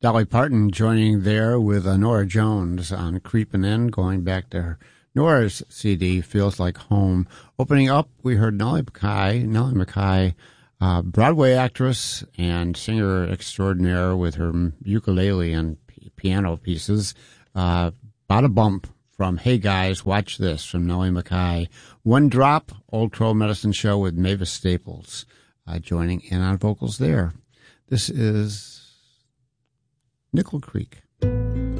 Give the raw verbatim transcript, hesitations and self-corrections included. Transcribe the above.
Dolly Parton joining there with uh, Nora Jones on Creepin' In, going back to her. Nora's C D, Feels Like Home. Opening up, we heard Nellie McKay, Nellie McKay, uh, Broadway actress and singer extraordinaire with her ukulele and p- piano pieces. Uh, Bada Bump from Hey Guys, Watch This from Nellie McKay. One Drop, Old Crow Medicine Show with Mavis Staples uh, joining in on vocals there. This is Nickel Creek.